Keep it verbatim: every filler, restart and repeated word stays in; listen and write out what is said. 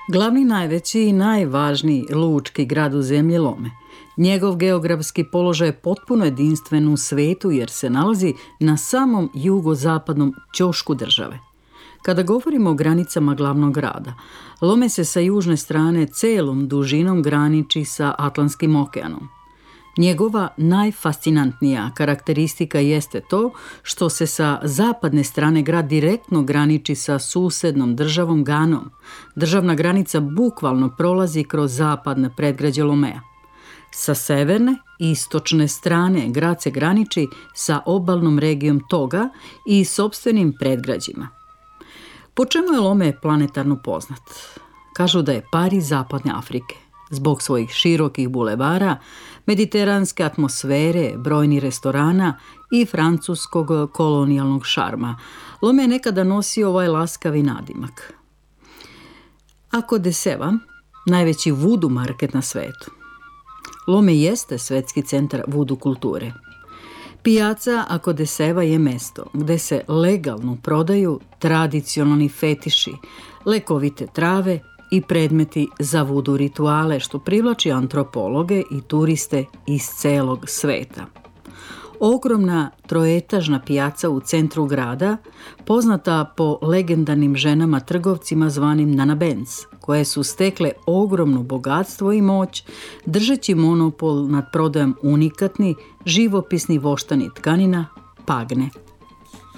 Glavni, najveći i najvažniji lučki grad u zemlji Lome. Njegov geografski položaj je potpuno jedinstven u svetu jer se nalazi na samom jugozapadnom ćošku države. Kada govorimo o granicama glavnog grada, Lome se sa južne strane celom dužinom graniči sa Atlantskim okeanom. Njegova najfascinantnija karakteristika jeste to što se sa zapadne strane grad direktno graniči sa susednom državom Ganom. Državna granica bukvalno prolazi kroz zapadne predgrađe Lomea. Sa severne i istočne strane grad se graniči sa obalnom regijom Toga i sopstvenim predgrađima. Po čemu je Lome planetarno poznat? Kažu da je Pariz zapadne Afrike. Zbog svojih širokih bulevara, mediteranske atmosfere, brojnih restorana i francuskog kolonijalnog šarma, Lome je nekada nosio ovaj laskavi nadimak. Ako de Seva, najveći vudu market na svetu. Lome jeste svetski centar vudu kulture. Pijaca Ako de Seva je mesto gde se legalno prodaju tradicionalni fetiši, lekovite trave i predmeti za vudu rituale, što privlači antropologe i turiste iz celog sveta. Ogromna troetažna pijaca u centru grada, poznata po legendarnim ženama trgovcima zvanim Nanabens, koje su stekle ogromno bogatstvo i moć, držeći monopol nad prodajom unikatni, živopisni voštani tkanina Pagne.